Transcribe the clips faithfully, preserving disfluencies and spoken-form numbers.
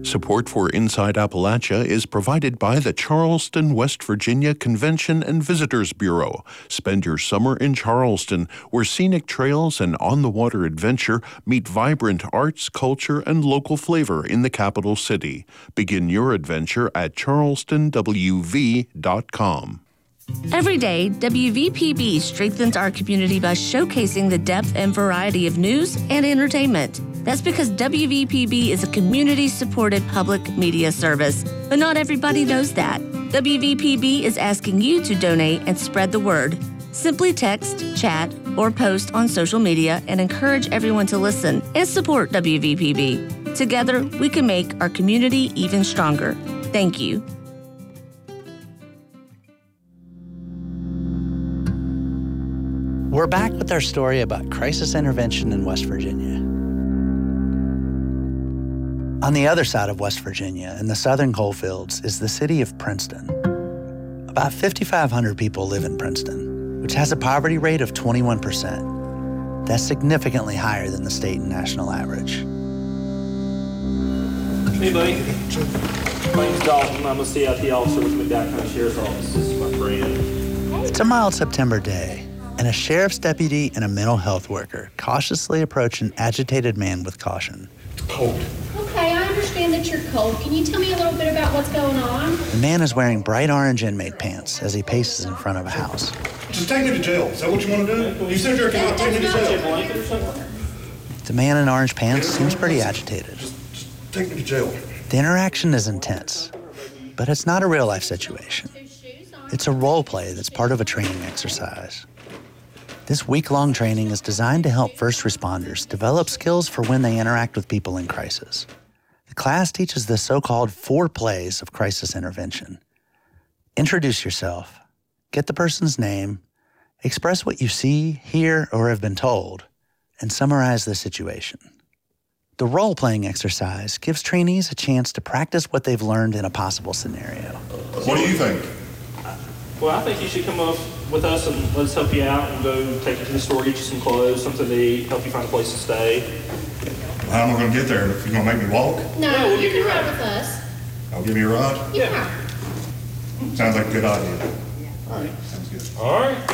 Support for Inside Appalachia is provided by the Charleston, West Virginia Convention and Visitors Bureau. Spend your summer in Charleston, where scenic trails and on-the-water adventure meet vibrant arts, culture, and local flavor in the capital city. Begin your adventure at charleston w v dot com. Every day, W V P B strengthens our community by showcasing the depth and variety of news and entertainment. That's because W V P B is a community-supported public media service, but not everybody knows that. W V P B is asking you to donate and spread the word. Simply text, chat, or post on social media and encourage everyone to listen and support W V P B. Together, we can make our community even stronger. Thank you. We're back with our story about crisis intervention in West Virginia. On the other side of West Virginia, in the southern coalfields, is the city of Princeton. About five thousand five hundred people live in Princeton, which has a poverty rate of twenty-one percent. That's significantly higher than the state and national average. Hey, buddy. My name's Dalton. I'm a C I T officer with McDowell County Sheriff's Office. This is my friend. It's a mild September day, and a sheriff's deputy and a mental health worker cautiously approach an agitated man with caution. It's cold. Okay, I understand that you're cold. Can you tell me a little bit about what's going on? The man is wearing bright orange inmate pants as he paces in front of a house. Just take me to jail. Is that what you want to do? You said you're going to take me to jail. The man in orange pants seems pretty agitated. Just, just take me to jail. The interaction is intense, but it's not a real-life situation. It's a role play that's part of a training exercise. This week-long training is designed to help first responders develop skills for when they interact with people in crisis. The class teaches the so-called four plays of crisis intervention. Introduce yourself, get the person's name, express what you see, hear, or have been told, and summarize the situation. The role-playing exercise gives trainees a chance to practice what they've learned in a possible scenario. What do you think? Well, I think you should come up with us and let us help you out and go take you to the store, get you some clothes, something to eat, help you find a place to stay. How am I going to get there? You're going to make me walk? No, No, we'll you give you can a ride ride. with us. I'll give you a ride? Yeah. Sounds like a good idea. All right, sounds good. All right.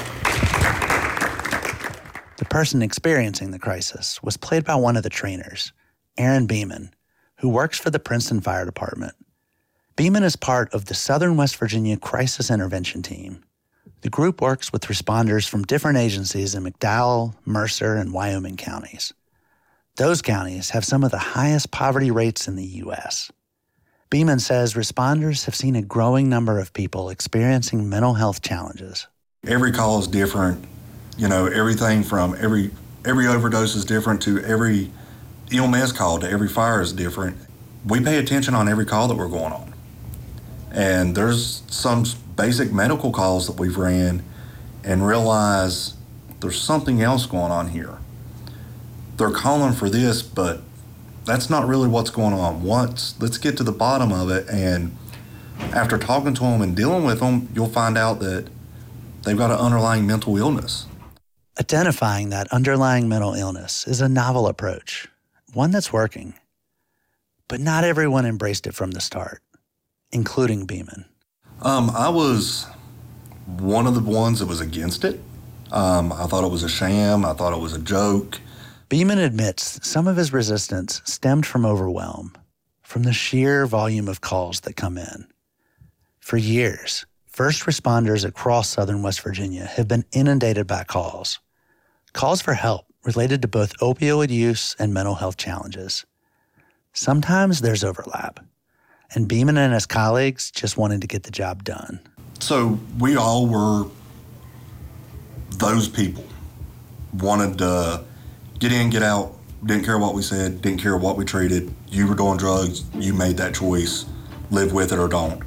The person experiencing the crisis was played by one of the trainers, Aaron Beeman, who works for the Princeton Fire Department. Beeman is part of the Southern West Virginia Crisis Intervention Team. The group works with responders from different agencies in McDowell, Mercer, and Wyoming counties. Those counties have some of the highest poverty rates in the U S. Beeman says responders have seen a growing number of people experiencing mental health challenges. Every call is different. You know, everything from every every overdose is different to every E M S call to every fire is different. We pay attention on every call that we're going on. And there's some basic medical calls that we've ran and realize there's something else going on here. They're calling for this, but that's not really what's going on. Once, let's get to the bottom of it, and after talking to them and dealing with them, you'll find out that they've got an underlying mental illness. Identifying that underlying mental illness is a novel approach, one that's working. But not everyone embraced it from the start, including Beeman. Um, I was one of the ones that was against it. Um, I thought it was a sham. I thought it was a joke. Beeman admits some of his resistance stemmed from overwhelm, from the sheer volume of calls that come in. For years, first responders across southern West Virginia have been inundated by calls. Calls for help related to both opioid use and mental health challenges. Sometimes there's overlap, and Beeman and his colleagues just wanted to get the job done. So we all were those people. Wanted to get in, get out, didn't care what we said, didn't care what we treated. You were doing drugs, you made that choice. Live with it or don't.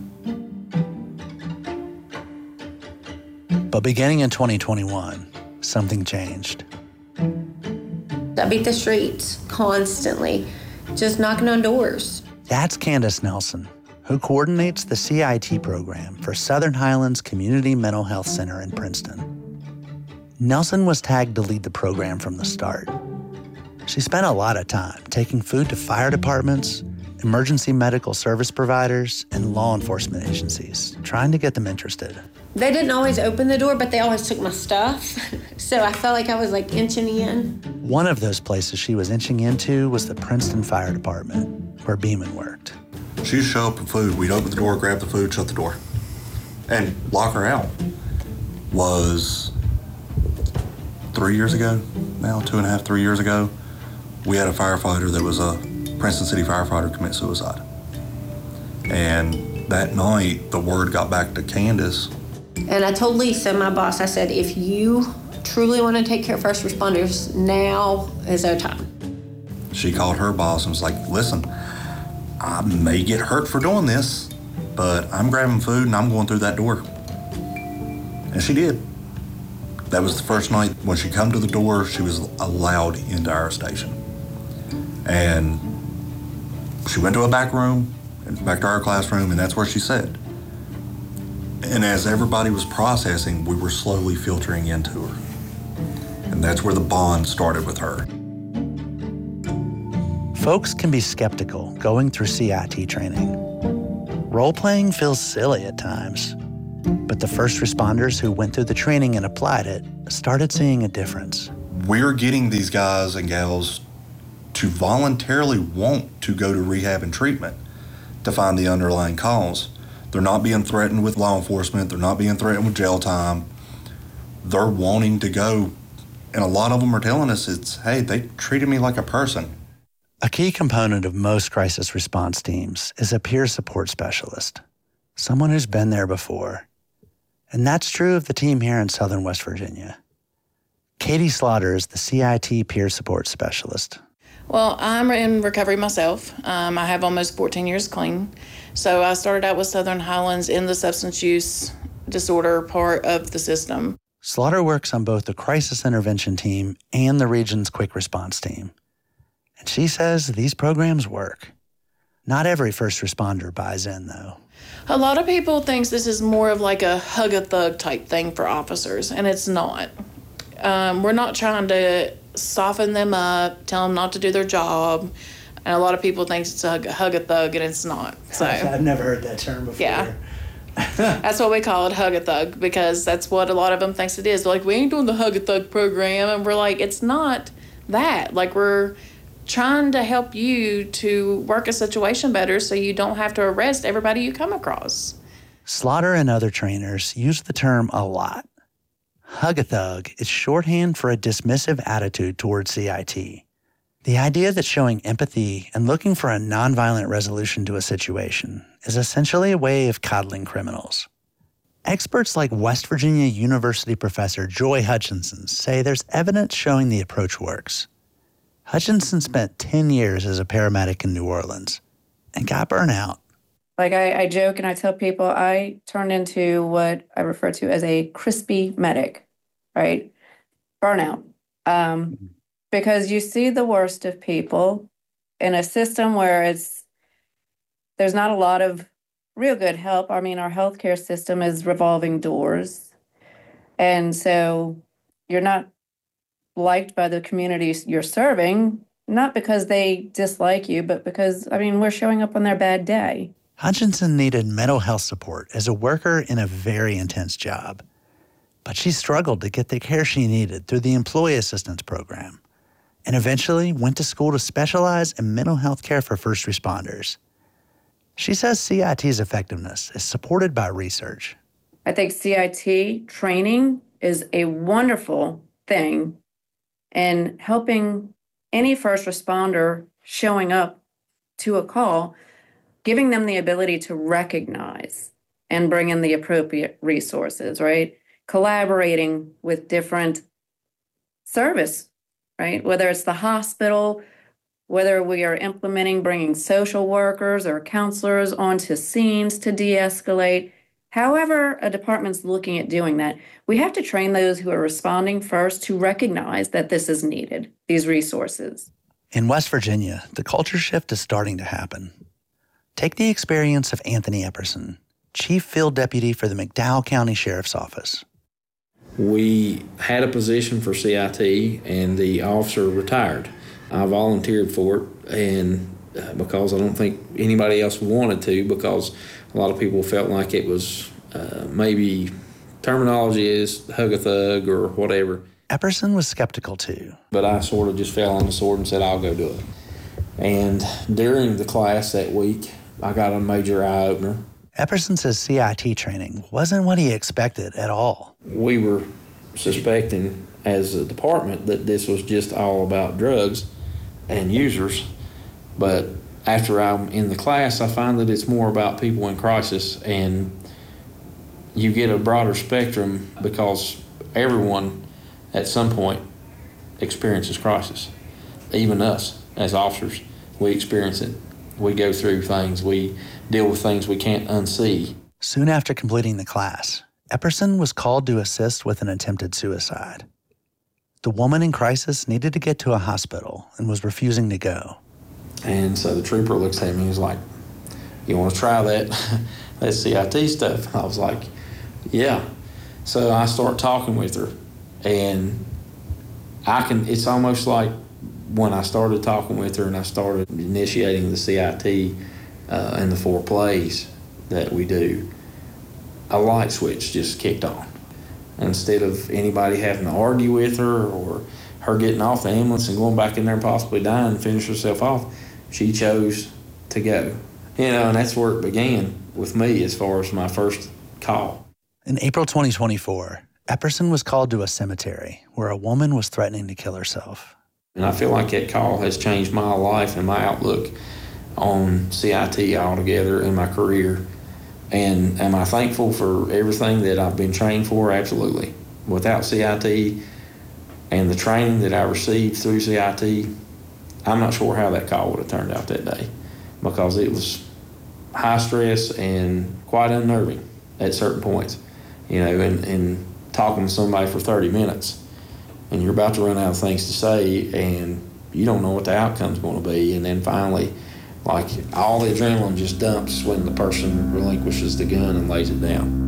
But beginning in twenty twenty-one, something changed. I beat the streets constantly, just knocking on doors. That's Candace Nelson, who coordinates the C I T program for Southern Highlands Community Mental Health Center in Princeton. Nelson was tagged to lead the program from the start. She spent a lot of time taking food to fire departments, emergency medical service providers, and law enforcement agencies, trying to get them interested. They didn't always open the door, but they always took my stuff. So I felt like I was like inching in. One of those places she was inching into was the Princeton Fire Department, where Beeman worked. She'd show up with food. We'd open the door, grab the food, shut the door, and lock her out. Was three years ago now, two and a half, three years ago, we had a firefighter that was a Princeton City firefighter commit suicide. And that night, the word got back to Candace. And I told Lisa, my boss, I said, if you truly want to take care of first responders, now is our time. She called her boss and was like, listen, I may get hurt for doing this, but I'm grabbing food and I'm going through that door. And she did. That was the first night when she come to the door, she was allowed into our station. And she went to a back room, and back to our classroom, and that's where she sat. And as everybody was processing, we were slowly filtering into her. And that's where the bond started with her. Folks can be skeptical going through C I T training. Role-playing feels silly at times. But the first responders who went through the training and applied it started seeing a difference. We're getting these guys and gals to voluntarily want to go to rehab and treatment to find the underlying cause. They're not being threatened with law enforcement. They're not being threatened with jail time. They're wanting to go. And a lot of them are telling us it's, hey, they treated me like a person. A key component of most crisis response teams is a peer support specialist, someone who's been there before. And that's true of the team here in Southern West Virginia. Katie Slaughter is the C I T peer support specialist. Well, I'm in recovery myself. Um, I have almost fourteen years clean. So I started out with Southern Highlands in the substance use disorder part of the system. Slaughter works on both the crisis intervention team and the region's quick response team. And she says these programs work. Not every first responder buys in, though. A lot of people think this is more of like a hug a thug type thing for officers, and it's not. Um, we're not trying to soften them up, tell them not to do their job. And a lot of people think it's a hug, hug a thug, and it's not. So I've never heard that term before. Yeah. That's what we call it, hug a thug, because that's what a lot of them thinks it is. They're like, we ain't doing the hug a thug program. And we're like, it's not that. Like, we're trying to help you to work a situation better so you don't have to arrest everybody you come across. Slaughter and other trainers use the term a lot. Hug-a-thug is shorthand for a dismissive attitude towards C I T. The idea that showing empathy and looking for a nonviolent resolution to a situation is essentially a way of coddling criminals. Experts like West Virginia University professor Joy Hutchinson say there's evidence showing the approach works. Hutchinson spent ten years as a paramedic in New Orleans and got burnt out. Like I, I joke and I tell people I turned into what I refer to as a crispy medic, right? Burnout. Um, because you see the worst of people in a system where it's there's not a lot of real good help. I mean, our healthcare system is revolving doors. And so you're not liked by the communities you're serving, not because they dislike you, but because, I mean, we're showing up on their bad day. Hutchinson needed mental health support as a worker in a very intense job. But she struggled to get the care she needed through the Employee Assistance Program and eventually went to school to specialize in mental health care for first responders. She says C I T's effectiveness is supported by research. I think C I T training is a wonderful thing in helping any first responder showing up to a call, giving them the ability to recognize and bring in the appropriate resources, right? Collaborating with different service, right? Whether it's the hospital, whether we are implementing bringing social workers or counselors onto scenes to de-escalate. However a department's looking at doing that, we have to train those who are responding first to recognize that this is needed, these resources. In West Virginia, the culture shift is starting to happen. Take the experience of Anthony Epperson, Chief Field Deputy for the McDowell County Sheriff's Office. We had a position for C I T, and the officer retired. I volunteered for it, and uh, because I don't think anybody else wanted to, because a lot of people felt like it was uh, maybe terminology is hug a thug or whatever. Epperson was skeptical too. But I sort of just fell on the sword and said, I'll go do it. And during the class that week, I got a major eye-opener. Epperson says C I T training wasn't what he expected at all. We were suspecting as a department that this was just all about drugs and users. But after I'm in the class, I find that it's more about people in crisis, and you get a broader spectrum because everyone at some point experiences crisis. Even us as officers, we experience it. We go through things. We deal with things we can't unsee. Soon after completing the class, Epperson was called to assist with an attempted suicide. The woman in crisis needed to get to a hospital and was refusing to go. And so the trooper looks at me and he's like, you want to try that, that C I T stuff? And I was like, yeah. So I start talking with her, and I can, it's almost like when I started talking with her and I started initiating the C I T uh, and the four plays that we do, a light switch just kicked on. Instead of anybody having to argue with her or her getting off the ambulance and going back in there and possibly dying and finish herself off, she chose to go. You know, and that's where it began with me as far as my first call. In April twenty twenty-four, Epperson was called to a cemetery where a woman was threatening to kill herself. And I feel like that call has changed my life and my outlook on C I T altogether in my career. And am I thankful for everything that I've been trained for? Absolutely. Without C I T and the training that I received through C I T, I'm not sure how that call would have turned out that day, because it was high stress and quite unnerving at certain points. You know, and, and talking to somebody for thirty minutes, and you're about to run out of things to say, and you don't know what the outcome's going to be. And then finally, like, all the adrenaline just dumps when the person relinquishes the gun and lays it down.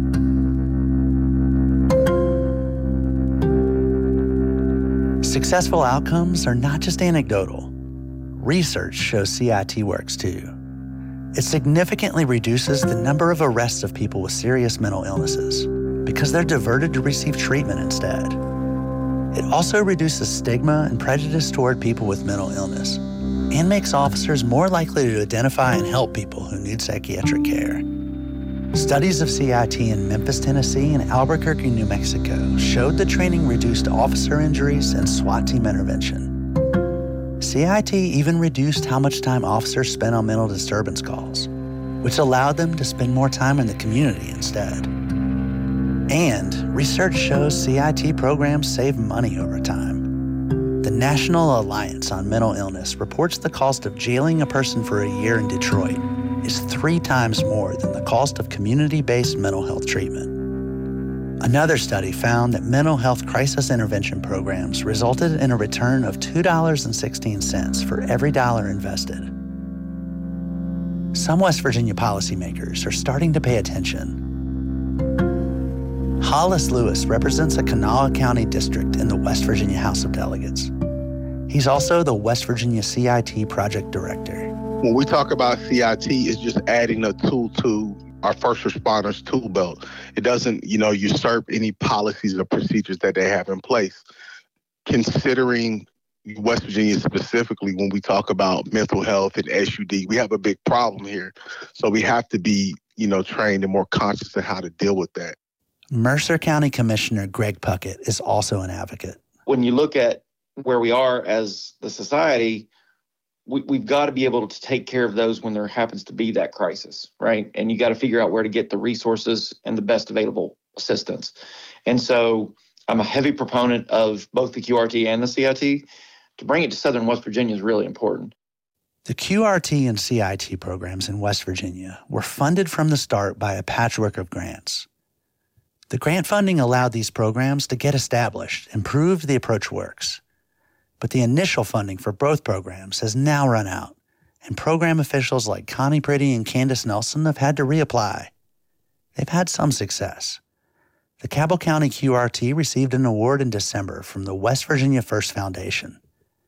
Successful outcomes are not just anecdotal. Research shows C I T works too. It significantly reduces the number of arrests of people with serious mental illnesses because they're diverted to receive treatment instead. It also reduces stigma and prejudice toward people with mental illness and makes officers more likely to identify and help people who need psychiatric care. Studies of C I T in Memphis, Tennessee and Albuquerque, New Mexico showed the training reduced officer injuries and SWAT team intervention. C I T even reduced how much time officers spent on mental disturbance calls, which allowed them to spend more time in the community instead. And research shows C I T programs save money over time. The National Alliance on Mental Illness reports the cost of jailing a person for a year in Detroit is three times more than the cost of community-based mental health treatment. Another study found that mental health crisis intervention programs resulted in a return of two dollars and sixteen cents for every dollar invested. Some West Virginia policymakers are starting to pay attention. Hollis Lewis represents a Kanawha County district in the West Virginia House of Delegates. He's also the West Virginia C I T project director. When we talk about C I T, it's just adding a tool to our first responders tool belt. It doesn't, you know, usurp any policies or procedures that they have in place. Considering West Virginia specifically, when we talk about mental health and S U D, we have a big problem here. So we have to be, you know, trained and more conscious of how to deal with that. Mercer County Commissioner Greg Puckett is also an advocate. When you look at where we are as the society, we, we've got to be able to take care of those when there happens to be that crisis, right? And you got to figure out where to get the resources and the best available assistance. And so I'm a heavy proponent of both the Q R T and the C I T. To bring it to Southern West Virginia is really important. The Q R T and C I T programs in West Virginia were funded from the start by a patchwork of grants. The grant funding allowed these programs to get established and proved the approach works. But the initial funding for both programs has now run out, and program officials like Connie Pretty and Candace Nelson have had to reapply. They've had some success. The Cabell County Q R T received an award in December from the West Virginia First Foundation.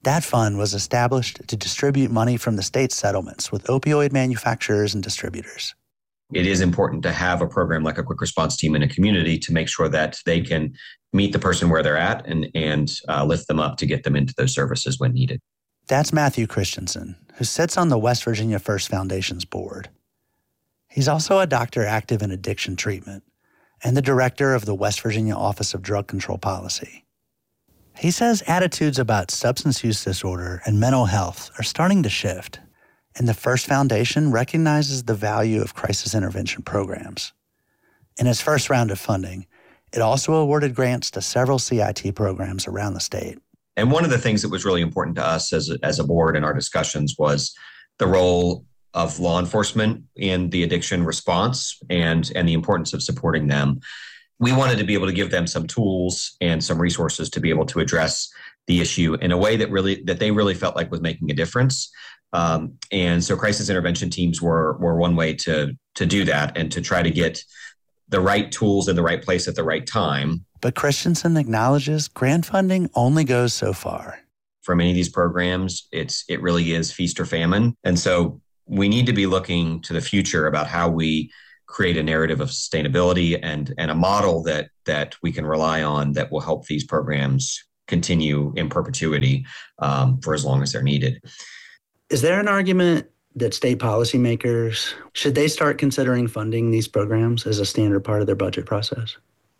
That fund was established to distribute money from the state's settlements with opioid manufacturers and distributors. It is important to have a program like a quick response team in a community to make sure that they can meet the person where they're at and, and uh, lift them up to get them into those services when needed. That's Matthew Christensen, who sits on the West Virginia First Foundation's board. He's also a doctor active in addiction treatment and the director of the West Virginia Office of Drug Control Policy. He says attitudes about substance use disorder and mental health are starting to shift, and the First Foundation recognizes the value of crisis intervention programs. In its first round of funding, it also awarded grants to several C I T programs around the state. And one of the things that was really important to us as a, as a board in our discussions was the role of law enforcement in the addiction response and, and the importance of supporting them. We wanted to be able to give them some tools and some resources to be able to address the issue in a way that really that they really felt like was making a difference. Um, and so crisis intervention teams were were one way to to do that and to try to get the right tools in the right place at the right time. But Christensen acknowledges grant funding only goes so far. For many of these programs, it's it really is feast or famine. And so we need to be looking to the future about how we create a narrative of sustainability and, and a model that that we can rely on that will help these programs continue in perpetuity um, for as long as they're needed. Is there an argument that state policymakers, should they start considering funding these programs as a standard part of their budget process?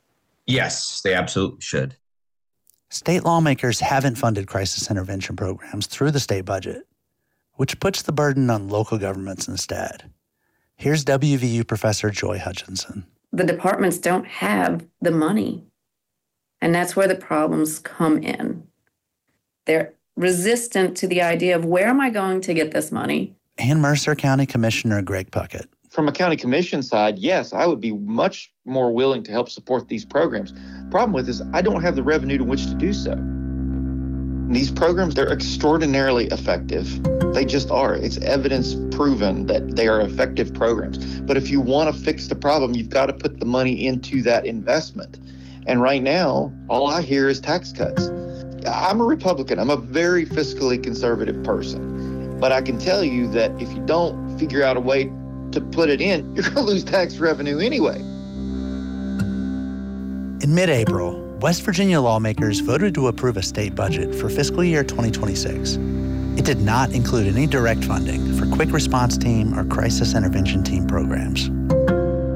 Yes, they absolutely should. State lawmakers haven't funded crisis intervention programs through the state budget, which puts the burden on local governments instead. Here's W V U professor Joy Hutchinson. The departments don't have the money, and that's where the problems come in. They're resistant to the idea of where am I going to get this money? And Mercer County Commissioner Greg Puckett. From a county commission side, yes, I would be much more willing to help support these programs. Problem with is I don't have the revenue to which to do so. These programs, they're extraordinarily effective. They just are. It's evidence proven that they are effective programs. But if you want to fix the problem, you've got to put the money into that investment. And right now, all I hear is tax cuts. I'm a Republican. I'm a very fiscally conservative person. But I can tell you that if you don't figure out a way to put it in, you're going to lose tax revenue anyway. In mid-April, West Virginia lawmakers voted to approve a state budget for fiscal year twenty twenty-six. It did not include any direct funding for quick response team or crisis intervention team programs.